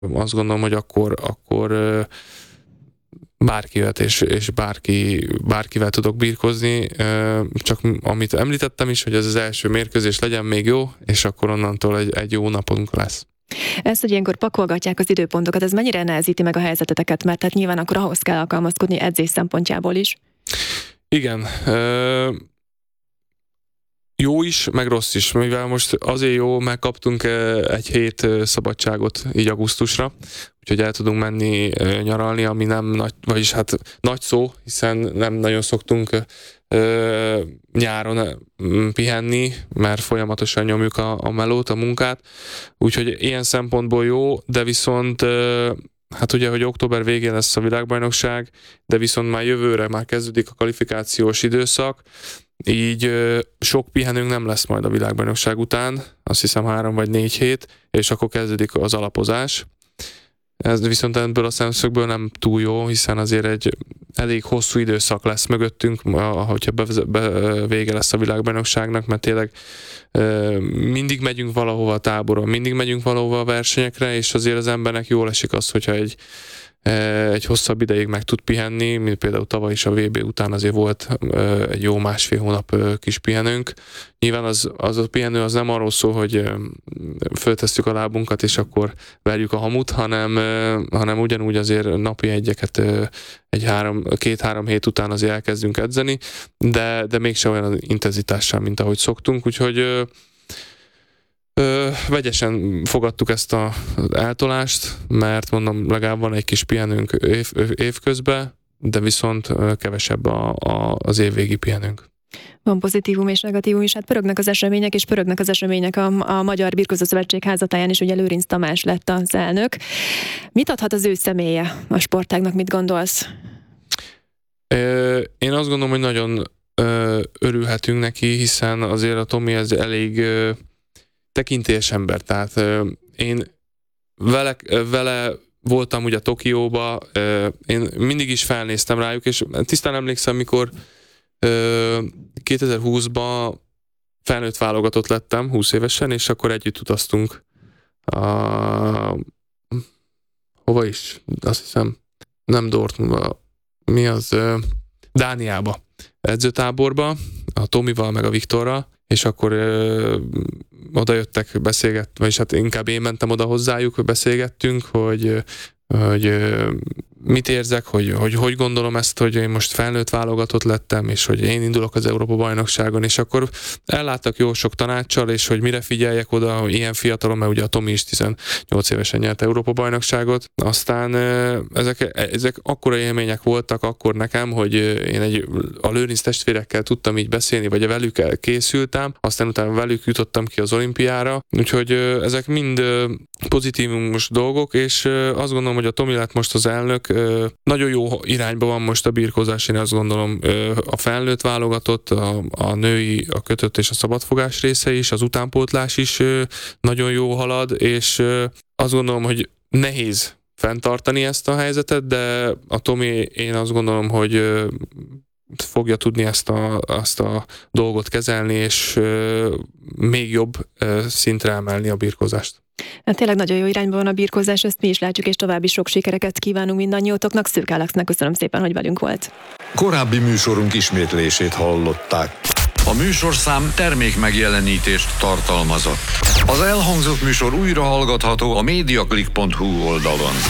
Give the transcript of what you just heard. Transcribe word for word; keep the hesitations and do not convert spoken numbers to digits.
azt gondolom, hogy akkor, akkor bárkivel és, és bárki, bárkivel tudok birkózni, csak amit említettem is, hogy ez az első mérkőzés legyen még jó, és akkor onnantól egy, egy jó napunk lesz. Ezt, hogy ilyenkor pakolgatják az időpontokat, ez mennyire nehezíti meg a helyzeteteket, mert hát nyilván akkor ahhoz kell alkalmazkodni edzés szempontjából is. Igen. Jó is, meg rossz is, mivel most azért jó, mert kaptunk egy hét szabadságot így augusztusra, úgyhogy el tudunk menni nyaralni, ami nem nagy, vagyis hát nagy szó, hiszen nem nagyon szoktunk ö, nyáron pihenni, mert folyamatosan nyomjuk a, a melót, a munkát, úgyhogy ilyen szempontból jó, de viszont ö, hát ugye, hogy október végén lesz a világbajnokság, de viszont már jövőre már kezdődik a kvalifikációs időszak, így ö, sok pihenőnk nem lesz majd a világbajnokság után, azt hiszem három vagy négy hét, és akkor kezdődik az alapozás. Ez viszont ebből a szemszögből nem túl jó, hiszen azért egy elég hosszú időszak lesz mögöttünk, hogyha be, be, vége lesz a világbajnokságnak, mert tényleg ö, mindig megyünk valahova a táboron, mindig megyünk valahova a versenyekre, és azért az embernek jól esik az, hogyha egy egy hosszabb ideig meg tud pihenni, mint például tavaly is a vé bé után azért volt egy jó másfél hónap kis pihenőnk. Nyilván az, az a pihenő az nem arról szól, hogy föltesszük a lábunkat, és akkor verjük a hamut, hanem, hanem ugyanúgy azért napi egyeket egy három, két-három hét után azért elkezdünk edzeni, de, de mégse olyan intenzitással, mint ahogy szoktunk, úgyhogy Ö, vegyesen fogadtuk ezt az eltolást, mert mondom, legalább van egy kis pihenőnk év, évközben, de viszont kevesebb a, a, az évvégi pihenőnk. Van pozitívum és negatívum is, hát pörögnek az események, és pörögnek az események a, a Magyar Birkózó Szövetség házatáján is, ugye Lőrinc Tamás lett az elnök. Mit adhat az ő személye a sportágnak, mit gondolsz? Ö, én azt gondolom, hogy nagyon ö, örülhetünk neki, hiszen azért a Tomi ez elég ö, tekintélyes ember, tehát ö, én vele, vele voltam ugye Tokióba, ö, én mindig is felnéztem rájuk, és tisztán emlékszem, mikor ö, kétezer-húszban felnőtt válogatott lettem, húsz évesen, és akkor együtt utaztunk a, hova is, azt hiszem, nem Dortmundba, mi az, ö, Dániába, edzőtáborba, a Tomival meg a Viktorral, és akkor ö, oda jöttek, beszélget, vagyis hát inkább én mentem oda hozzájuk, beszélgettünk, hogy, hogy mit érzek, hogy, hogy hogy gondolom ezt, hogy én most felnőtt válogatott lettem, és hogy én indulok az Európa-bajnokságon, és akkor elláttak jó sok tanáccsal, és hogy mire figyeljek oda, hogy ilyen fiatalon, mert ugye a Tomi is tizennyolc évesen nyert Európa-bajnokságot. Aztán ezek, ezek akkora élmények voltak akkor nekem, hogy én egy, a Lőrinc testvérekkel tudtam így beszélni, vagy velük készültem, aztán utána velük jutottam ki az olimpiára, úgyhogy ezek mind pozitívumos dolgok, és azt gondolom, hogy a Tomi lett most az elnök, nagyon jó irányba van most a birkózás, én azt gondolom, a felnőtt válogatott, a, a női, a kötött és a szabadfogás része is, az utánpótlás is nagyon jó halad, és azt gondolom, hogy nehéz fenntartani ezt a helyzetet, de a Tomi, én azt gondolom, hogy fogja tudni ezt a, azt a dolgot kezelni, és még jobb szintre emelni a birkózást. Hát tényleg nagyon jó irányban van a birkózás, ezt mi is látjuk, és további sok sikereket kívánunk mindannyiótoknak. Szőke Alexnek köszönöm szépen, hogy velünk volt. Korábbi műsorunk ismétlését hallották. A műsorszám termék megjelenítést tartalmazott. Az elhangzott műsor újra hallgatható a mediaclick pont hu oldalon.